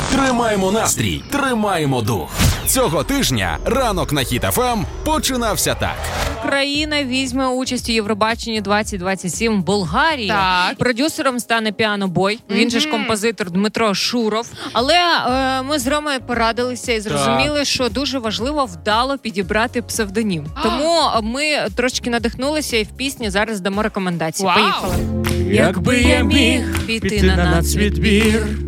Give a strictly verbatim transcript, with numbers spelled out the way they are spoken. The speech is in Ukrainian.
Тримаємо настрій, тримаємо дух. Цього тижня ранок на Хіт еф ем починався так. Україна візьме участь у Євробаченні двадцять двадцять сім в Болгарії. Так. Продюсером стане Піано-бой. Він же ж композитор Дмитро Шуров. Але е, ми з Ромою порадилися і зрозуміли, так. що дуже важливо вдало підібрати псевдонім. Тому ми трошки надихнулися і в пісні зараз дамо рекомендації. Вау. Поїхали. Якби я міг піти на нацвідбір,